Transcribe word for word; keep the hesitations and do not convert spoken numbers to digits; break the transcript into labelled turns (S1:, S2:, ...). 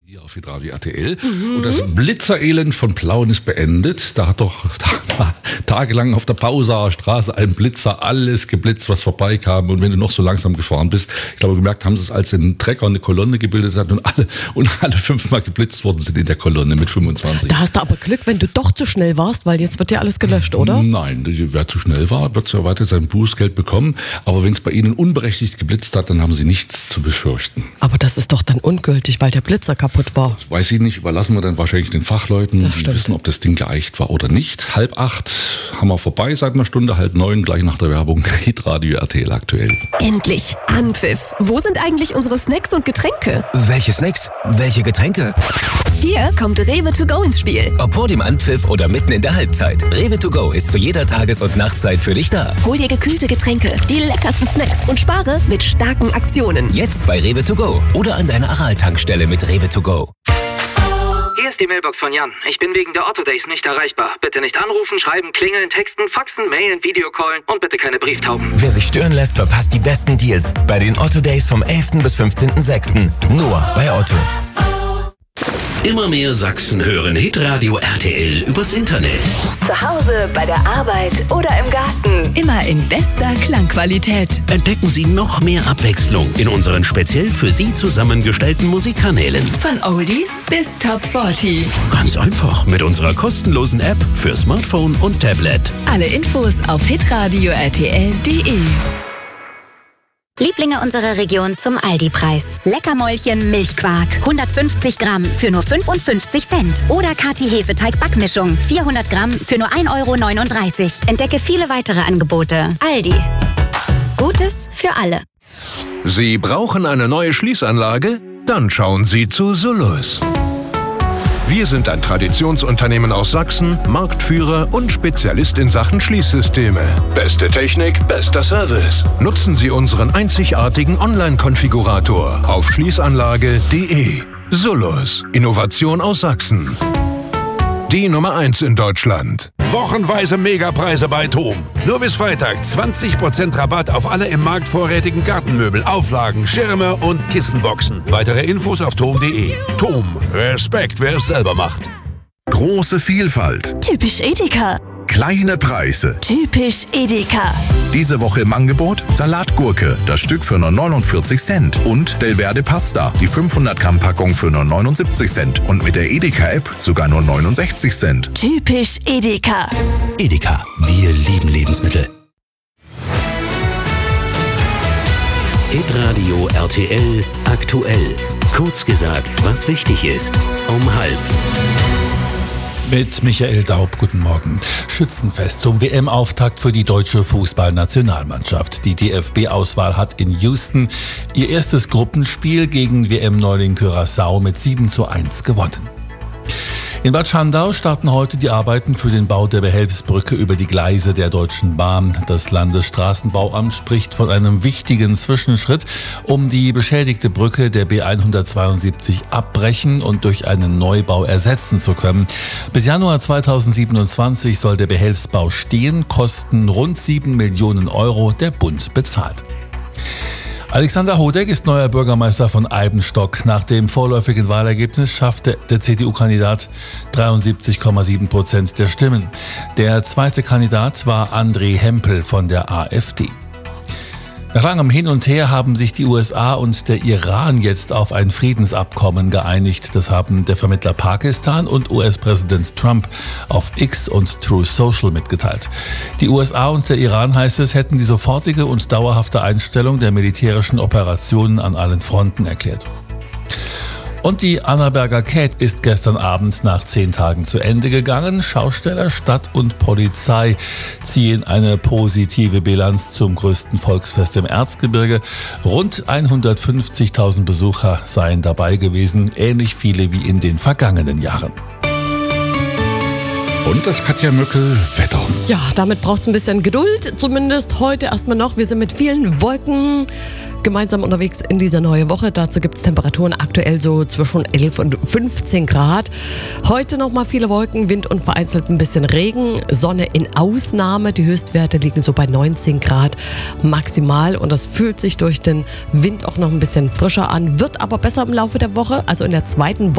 S1: Hier auf Hitradio R T L. Mhm. Und das Blitzerelend von Plauen ist beendet. Da hat doch da, tagelang auf der Pausaer Straße ein Blitzer alles geblitzt, was vorbeikam. Und wenn du noch so langsam gefahren bist, ich glaube, gemerkt haben sie es, als ein Trecker eine Kolonne gebildet hat und alle, und alle fünfmal geblitzt worden sind in der Kolonne mit fünfundzwanzig.
S2: Da hast du aber Glück, wenn du doch zu schnell warst, weil jetzt wird ja alles gelöscht, oder?
S1: Nein, wer zu schnell war, wird ja weiter sein Bußgeld bekommen. Aber wenn es bei ihnen unberechtigt geblitzt hat, dann haben sie nichts zu befürchten.
S2: Aber das ist doch dann ungültig, weil der Blitzer kaputt war.
S1: Das weiß ich nicht, überlassen wir dann wahrscheinlich den Fachleuten,
S2: Das
S1: die
S2: stimmt.
S1: wissen, ob das Ding geeicht war oder nicht. Halb acht haben wir vorbei seit einer Stunde, halb neun, gleich nach der Werbung, Hitradio R T L aktuell.
S3: Endlich! Anpfiff! Wo sind eigentlich unsere Snacks und Getränke?
S4: Welche Snacks? Welche Getränke?
S3: Hier kommt Rewe to go ins Spiel.
S4: Ob vor dem Anpfiff oder mitten in der Halbzeit. Rewe to go ist zu jeder Tages- und Nachtzeit für dich da.
S3: Hol dir gekühlte Getränke, die leckersten Snacks und spare mit starken Aktionen.
S4: Jetzt bei Rewe to go oder an deiner Aral-Tankstelle mit Rewe to go.
S5: Hier ist die Mailbox von Jan. Ich bin wegen der Otto Days nicht erreichbar. Bitte nicht anrufen, schreiben, klingeln, texten, faxen, mailen, Videocallen und bitte keine Brieftauben.
S4: Wer sich stören lässt, verpasst die besten Deals bei den Otto Days vom elften bis fünfzehnten sechsten Nur bei Otto.
S6: Immer mehr Sachsen hören Hitradio R T L übers Internet.
S7: Zu Hause, bei der Arbeit oder im Garten. Immer in bester Klangqualität.
S6: Entdecken Sie noch mehr Abwechslung in unseren speziell für Sie zusammengestellten Musikkanälen.
S7: Von Oldies bis Top vierzig.
S6: Ganz einfach mit unserer kostenlosen App für Smartphone und Tablet.
S7: Alle Infos auf hitradio r t l punkt d e.
S8: Lieblinge unserer Region zum Aldi-Preis. Leckermäulchen Milchquark, hundertfünfzig Gramm für nur fünfundfünfzig Cent. Oder Kati-Hefeteig-Backmischung, vierhundert Gramm für nur ein Euro neununddreißig. Entdecke viele weitere Angebote. Aldi. Gutes für alle.
S9: Sie brauchen eine neue Schließanlage? Dann schauen Sie zu Solus. Wir sind ein Traditionsunternehmen aus Sachsen, Marktführer und Spezialist in Sachen Schließsysteme. Beste Technik, bester Service. Nutzen Sie unseren einzigartigen Online-Konfigurator auf schließanlage punkt d e. Solus. Innovation aus Sachsen. Die Nummer eins in Deutschland.
S10: Wochenweise Megapreise bei TOM. Nur bis Freitag zwanzig Prozent Rabatt auf alle im Markt vorrätigen Gartenmöbel, Auflagen, Schirme und Kissenboxen. Weitere Infos auf tom punkt d e. TOM. Respekt, wer es selber macht.
S11: Große Vielfalt.
S12: Typisch Edeka.
S11: Kleine Preise.
S12: Typisch Edeka.
S11: Diese Woche im Angebot Salatgurke, das Stück für nur neunundvierzig Cent. Und Delverde Pasta, die fünfhundert Gramm Packung für nur neunundsiebzig Cent. Und mit der Edeka-App sogar nur neunundsechzig Cent.
S12: Typisch Edeka.
S4: Edeka, wir lieben Lebensmittel.
S6: Hitradio R T L aktuell. Kurz gesagt, was wichtig ist. Um halb.
S13: Mit Michael Daub, guten Morgen. Schützenfest zum W M-Auftakt für die deutsche Fußballnationalmannschaft. Die D F B-Auswahl hat in Houston ihr erstes Gruppenspiel gegen W M-Neuling Curaçao mit sieben zu eins gewonnen. In Bad Schandau starten heute die Arbeiten für den Bau der Behelfsbrücke über die Gleise der Deutschen Bahn. Das Landesstraßenbauamt spricht von einem wichtigen Zwischenschritt, um die beschädigte Brücke der B hundertzweiundsiebzig abbrechen und durch einen Neubau ersetzen zu können. Bis Januar zweitausendsiebenundzwanzig soll der Behelfsbau stehen, kosten rund sieben Millionen Euro, der Bund bezahlt. Alexander Hodeck ist neuer Bürgermeister von Eibenstock. Nach dem vorläufigen Wahlergebnis schaffte der C D U-Kandidat dreiundsiebzig Komma sieben Prozent der Stimmen. Der zweite Kandidat war André Hempel von der AfD. Nach langem Hin und Her haben sich die U S A und der Iran jetzt auf ein Friedensabkommen geeinigt. Das haben der Vermittler Pakistan und U S-Präsident Trump auf X und Truth Social mitgeteilt. Die U S A und der Iran, heißt es, hätten die sofortige und dauerhafte Einstellung der militärischen Operationen an allen Fronten erklärt. Und die Annaberger Cat ist gestern Abend nach zehn Tagen zu Ende gegangen. Schausteller, Stadt und Polizei ziehen eine positive Bilanz zum größten Volksfest im Erzgebirge. Rund hundertfünfzigtausend Besucher seien dabei gewesen, ähnlich viele wie in den vergangenen Jahren.
S1: Und das Katja Möckel Wetter.
S2: Ja, damit braucht es ein bisschen Geduld, zumindest heute erstmal noch. Wir sind mit vielen Wolken gemeinsam unterwegs in diese neue Woche. Dazu gibt es Temperaturen aktuell so zwischen elf und fünfzehn Grad. Heute nochmal viele Wolken, Wind und vereinzelt ein bisschen Regen. Sonne in Ausnahme. Die Höchstwerte liegen so bei neunzehn Grad maximal. Und das fühlt sich durch den Wind auch noch ein bisschen frischer an. Wird aber besser im Laufe der Woche. Also in der zweiten Woche.